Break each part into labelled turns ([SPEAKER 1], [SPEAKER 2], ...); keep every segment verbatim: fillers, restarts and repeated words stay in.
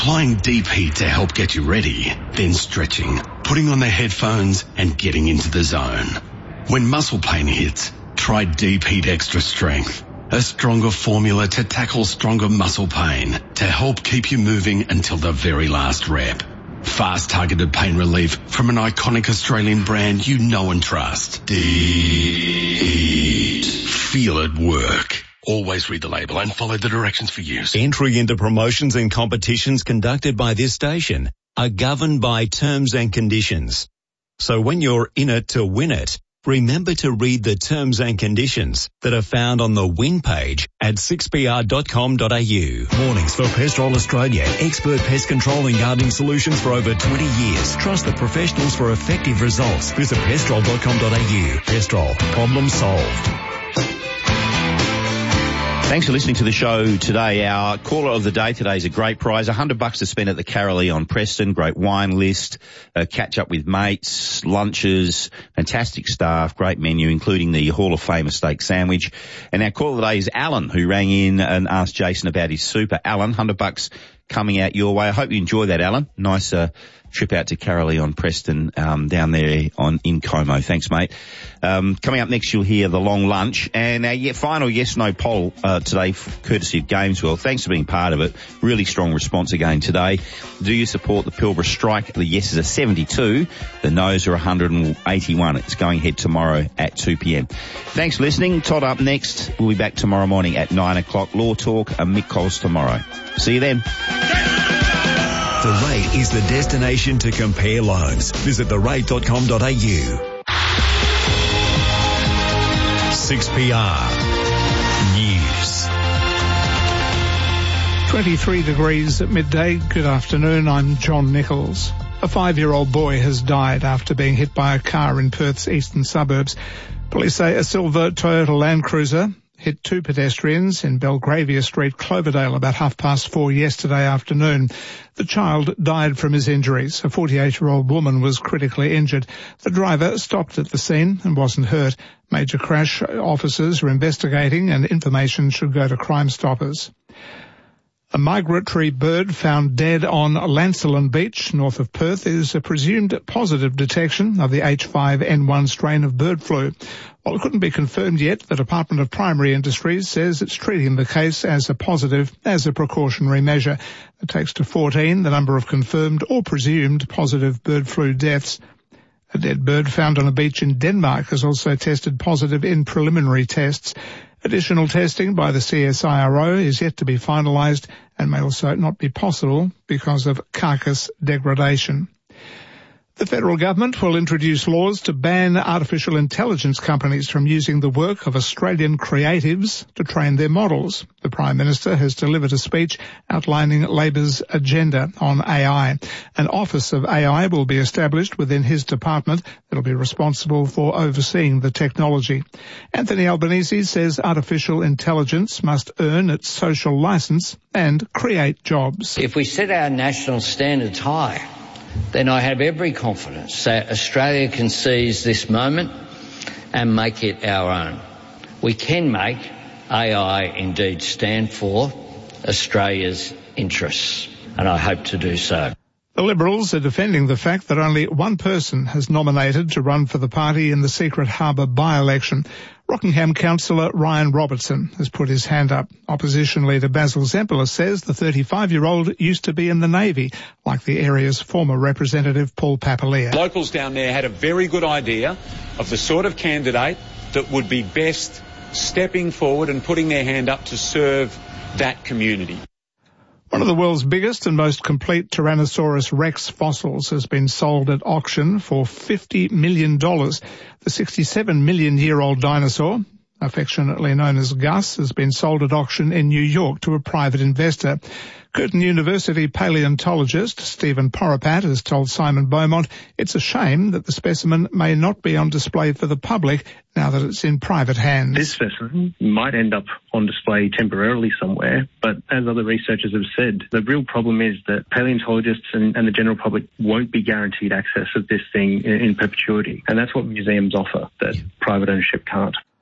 [SPEAKER 1] Applying deep heat to help get you ready, then stretching, putting on the headphones and getting into the zone. When muscle pain hits, try Deep Heat Extra Strength, a stronger formula to tackle stronger muscle pain to help keep you moving until the very last rep. Fast targeted pain relief from an iconic Australian brand you know and trust. Deep Heat. Feel it work. Always read the label and follow the directions for use.
[SPEAKER 2] Entry into promotions and competitions conducted by this station are governed by terms and conditions. So when you're in it to win it, remember to read the terms and conditions that are found on the win page at six p r dot com dot a u.
[SPEAKER 3] Mornings for Pestrol Australia. Expert pest control and gardening solutions for over twenty years. Trust the professionals for effective results. Visit pestrol dot com dot a u. Pestrol. Problem solved.
[SPEAKER 4] Thanks for listening to the show today. Our caller of the day today is a great prize, one hundred bucks to spend at the Carolee on Preston. Great wine list, uh, catch up with mates, lunches, fantastic staff, great menu, including the Hall of Fame steak sandwich. And our caller today is Alan, who rang in and asked Jason about his super. Alan, one hundred bucks coming out your way. I hope you enjoy that, Alan. Nice uh, trip out to Carolee on Preston, um, down there on in Como. Thanks, mate. Um, coming up next, you'll hear the long lunch and our yeah, final yes/no poll uh, today, courtesy of Gameswell. Thanks for being part of it. Really strong response again today. Do you support the Pilbara strike? The yeses are seventy-two, the noes are one hundred eighty-one. It's going ahead tomorrow at two p m. Thanks for listening. Todd up next. We'll be back tomorrow morning at nine o'clock. Law Talk and Mick Coles tomorrow. See you then.
[SPEAKER 3] The Rate is the destination to compare loans. Visit the rate dot com dot a u. six P R News.
[SPEAKER 5] twenty-three degrees at midday. Good afternoon. I'm John Nichols. A five-year-old boy has died after being hit by a car in Perth's eastern suburbs. Police say a silver Toyota Land Cruiser hit two pedestrians in Belgravia Street, Cloverdale, about half past four yesterday afternoon. The child died from his injuries. A forty-eight-year-old woman was critically injured. The driver stopped at the scene and wasn't hurt. Major crash officers are investigating and information should go to Crime Stoppers. A migratory bird found dead on Lancelin Beach, north of Perth, is a presumed positive detection of the H five N one strain of bird flu. While it couldn't be confirmed yet, the Department of Primary Industries says it's treating the case as a positive as a precautionary measure. It takes to fourteen the number of confirmed or presumed positive bird flu deaths. A dead bird found on a beach in Denmark has also tested positive in preliminary tests. Additional testing by the C S I R O is yet to be finalised and may also not be possible because of carcass degradation. The federal government will introduce laws to ban artificial intelligence companies from using the work of Australian creatives to train their models. The Prime Minister has delivered a speech outlining Labor's agenda on A I. An Office of A I will be established within his department that will be responsible for overseeing the technology. Anthony Albanese says artificial intelligence must earn its social licence and create jobs.
[SPEAKER 6] If we set our national standards high, then I have every confidence that Australia can seize this moment and make it our own. We can make A I indeed stand for Australia's interests, and I hope to do so.
[SPEAKER 5] The Liberals are defending the fact that only one person has nominated to run for the party in the Secret Harbour by-election. Rockingham councillor Ryan Robertson has put his hand up. Opposition leader Basil Zempilas says the thirty-five-year-old used to be in the Navy, like the area's former representative Paul Papalia.
[SPEAKER 7] Locals down there had a very good idea of the sort of candidate that would be best stepping forward and putting their hand up to serve that community.
[SPEAKER 5] One of the world's biggest and most complete Tyrannosaurus rex fossils has been sold at auction for fifty million dollars. The sixty-seven million year old dinosaur, affectionately known as Gus, has been sold at auction in New York to a private investor. Curtin University paleontologist Stephen Poropat has told Simon Beaumont it's a shame that the specimen may not be on display for the public now that it's in private hands.
[SPEAKER 8] This specimen might end up on display temporarily somewhere, but as other researchers have said, the real problem is that paleontologists and, and the general public won't be guaranteed access of this thing in, in perpetuity. And that's what museums offer, that private ownership can't.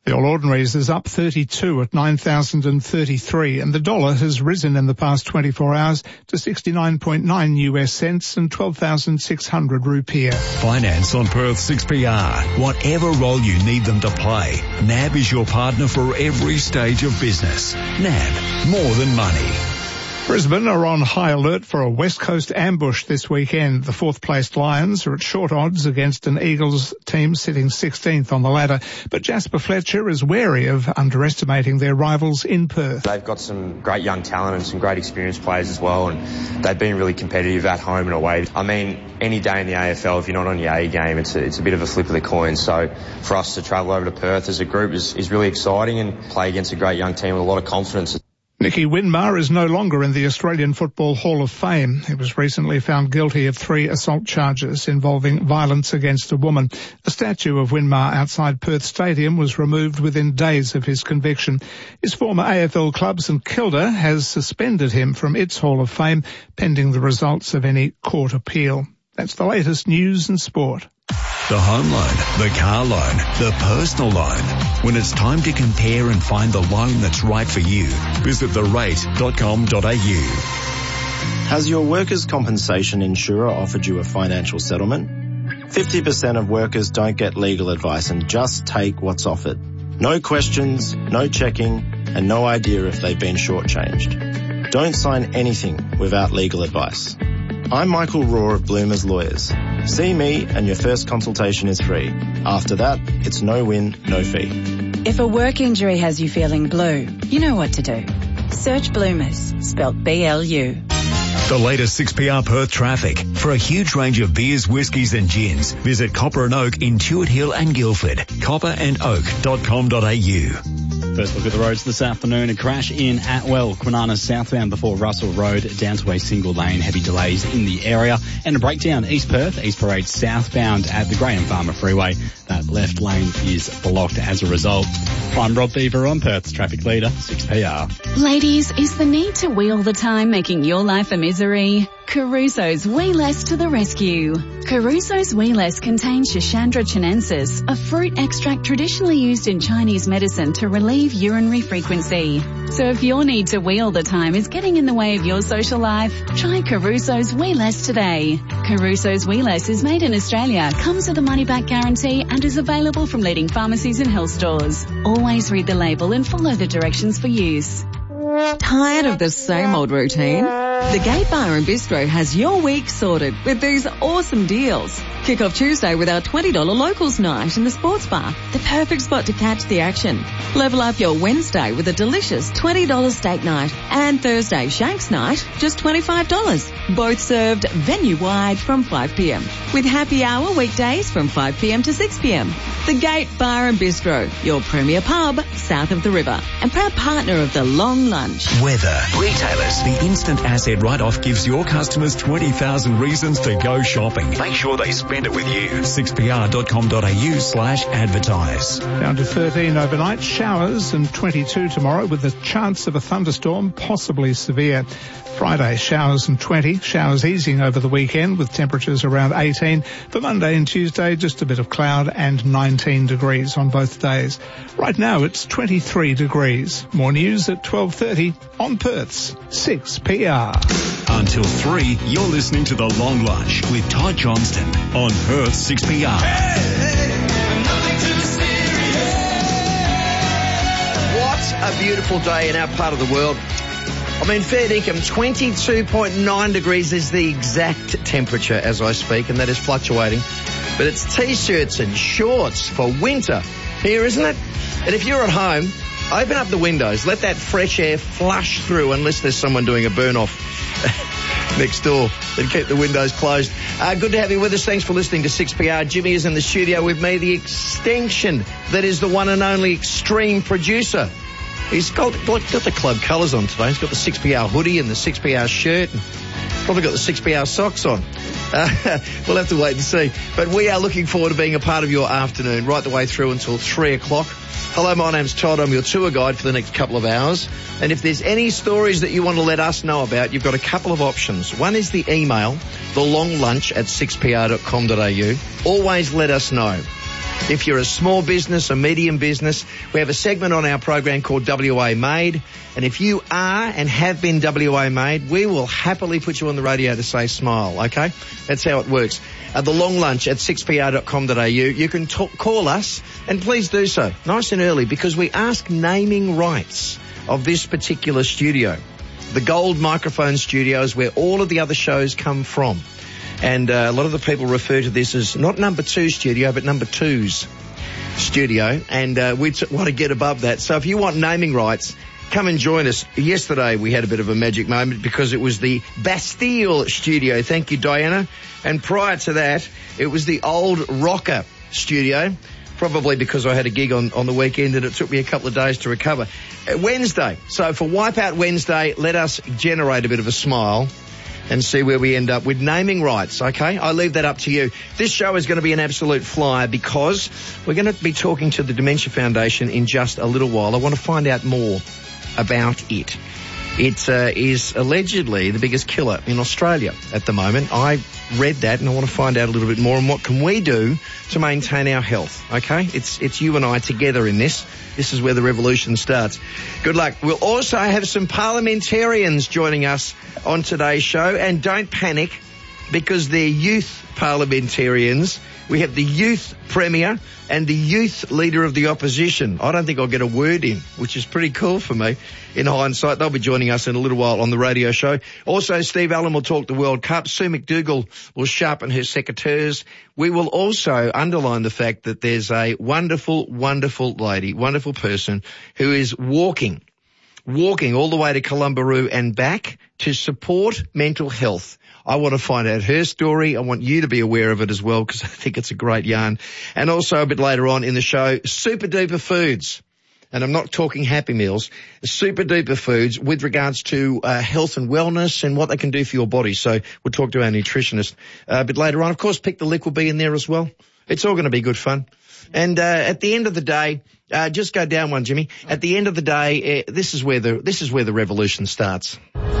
[SPEAKER 5] The All Ordinaries is up thirty-two at nine thousand thirty-three, and the dollar has risen in the past twenty-four hours to sixty-nine point nine U S cents and twelve thousand six hundred rupiah.
[SPEAKER 3] Finance on Perth six P R. Whatever role you need them to play, N A B is your partner for every stage of business. N A B, more than money.
[SPEAKER 5] Brisbane are on high alert for a West Coast ambush this weekend. The fourth-placed Lions are at short odds against an Eagles team sitting sixteenth on the ladder. But Jasper Fletcher is wary of underestimating their rivals in Perth.
[SPEAKER 9] They've got some great young talent and some great experienced players as well, and they've been really competitive at home and away. I mean, any day in the A F L, if you're not on your A game, it's a, it's a bit of a flip of the coin. So for us to travel over to Perth as a group is, is really exciting, and play against a great young team with a lot of confidence.
[SPEAKER 5] Nicky Winmar is no longer in the Australian Football Hall of Fame. He was recently found guilty of three assault charges involving violence against a woman. A statue of Winmar outside Perth Stadium was removed within days of his conviction. His former A F L club St Kilda has suspended him from its Hall of Fame pending the results of any court appeal. That's the latest news and sport.
[SPEAKER 3] The home loan, the car loan, the personal loan. When it's time to compare and find the loan that's right for you, visit the rate dot com dot a u.
[SPEAKER 10] Has your workers' compensation insurer offered you a financial settlement? fifty percent of workers don't get legal advice and just take what's offered. No questions, no checking, and no idea if they've been shortchanged. Don't sign anything without legal advice. I'm Michael Raw of Bloomers Lawyers. See me and your first consultation is free. After that, it's no win, no fee.
[SPEAKER 11] If a work injury has you feeling blue, you know what to do. Search Bloomers, spelt B L U.
[SPEAKER 3] The latest six P R Perth traffic. For a huge range of beers, whiskies and gins, visit Copper and Oak in Tuart Hill and Guildford. copper and oak dot com dot a u.
[SPEAKER 12] First look at the roads this afternoon. A crash in Atwell, Kwinana southbound before Russell Road, down to a single lane. Heavy delays in the area. And a breakdown East Perth, East Parade southbound at the Graham Farmer Freeway. That left lane is blocked as a result. I'm Rob Beaver on Perth's traffic leader, six P R.
[SPEAKER 13] Ladies, is the need to wee all the time making your life a misery? Caruso's Wee Less to the rescue. Caruso's Wee Less contains Schisandra chinensis, a fruit extract traditionally used in Chinese medicine to relieve urinary frequency. So if your need to wee all the time is getting in the way of your social life, try Caruso's Wee Less today. Caruso's Wee Less is made in Australia, comes with a money-back guarantee and is available from leading pharmacies and health stores. Always read the label and follow the directions for use.
[SPEAKER 14] Tired of the same old routine? The Gate Bar and Bistro has your week sorted with these awesome deals. Kick off Tuesday with our twenty dollars locals night in the sports bar, the perfect spot to catch the action. Level up your Wednesday with a delicious twenty dollars steak night, and Thursday Shanks night, just twenty-five dollars. Both served venue-wide from five p m, with happy hour weekdays from five p m to six p m. The Gate Bar and Bistro, your premier pub south of the river, and proud partner of the Long Lunch.
[SPEAKER 3] Weather. Retailers. The instant asset write-off gives your customers twenty thousand reasons to go shopping. Make sure they spend it with you. six p r dot com dot a u slash advertise.
[SPEAKER 5] Down to thirteen overnight, showers, and twenty-two tomorrow with the chance of a thunderstorm, possibly severe. Friday, showers and twenty. Showers easing over the weekend with temperatures around eighteen. For Monday and Tuesday, just a bit of cloud and nineteen degrees on both days. Right now, it's twenty-three degrees. More news at twelve thirty on Perth's six P R.
[SPEAKER 3] Until three, you're listening to The Long Lunch with Todd Johnston on Perth six P R.
[SPEAKER 15] Hey, hey, what a beautiful day in our part of the world. I mean, fair dinkum, twenty-two point nine degrees is the exact temperature as I speak, and that is fluctuating. But it's T-shirts and shorts for winter here, isn't it? And if you're at home, open up the windows, let that fresh air flush through unless there's someone doing a burn-off next door, and keep the windows closed. Uh, good to have you with us. Thanks for listening to six P R. Jimmy is in the studio with me, the extension that is the one and only extreme producer. He's got, got the club colours on today. He's got the six P R hoodie and the six P R shirt, and probably got the six P R socks on. Uh, we'll have to wait and see. But we are looking forward to being a part of your afternoon right the way through until three o'clock. Hello, my name's Todd. I'm your tour guide for the next couple of hours. And if there's any stories that you want to let us know about, you've got a couple of options. One is the email, the long lunch at six p r dot com dot a u. Always let us know. If you're a small business, a medium business, we have a segment on our program called W A Made. And if you are and have been W A Made, we will happily put you on the radio to say smile, okay? That's how it works. At the long lunch at six p r dot com dot a u, you can talk, call us, and please do so nice and early, because we ask naming rights of this particular studio. The Gold Microphone Studio is where all of the other shows come from. And uh, a lot of the people refer to this as not number two studio, but number two's studio. And uh, we t- want to get above that. So if you want naming rights, come and join us. Yesterday we had a bit of a magic moment because it was the Bastille studio. Thank you, Diana. And prior to that, it was the Old Rocker studio. Probably because I had a gig on, on the weekend and it took me a couple of days to recover. Uh, Wednesday. So for Wipeout Wednesday, let us generate a bit of a smile and see where we end up with naming rights, okay? I leave that up to you. This show is going to be an absolute flyer because we're going to be talking to the Dementia Foundation in just a little while. I want to find out more about it. It uh, is allegedly the biggest killer in Australia at the moment. I read that and I want to find out a little bit more on what can we do to maintain our health, okay? It's it's you and I together in this. This is where the revolution starts. Good luck. We'll also have some parliamentarians joining us on today's show, and don't panic because they're youth parliamentarians. We have the youth premier and the youth leader of the opposition. I don't think I'll get a word in, which is pretty cool for me in hindsight. They'll be joining us in a little while on the radio show. Also, Steve Allen will talk the World Cup. Sue McDougall will sharpen her secateurs. We will also underline the fact that there's a wonderful, wonderful lady, wonderful person who is walking, walking all the way to Columbaroo and back to support mental health. I want to find out her story. I want you to be aware of it as well because I think it's a great yarn. And also a bit later on in the show, Super Duper Foods. And I'm not talking Happy Meals, Super Duper Foods with regards to uh, health and wellness and what they can do for your body. So we'll talk to our nutritionist uh, a bit later on. Of course, Pick the Lick will be in there as well. It's all going to be good fun. And uh, at the end of the day, uh, just go down one, Jimmy. At the end of the day, uh, this is where the this is where the revolution starts.